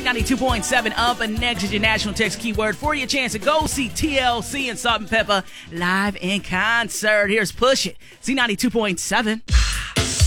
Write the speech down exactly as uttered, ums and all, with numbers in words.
ninety-two point seven up and next is your national text keyword for your chance to go see T L C and Salt and Pepper live in concert. Here's Push It, Z ninety-two point seven.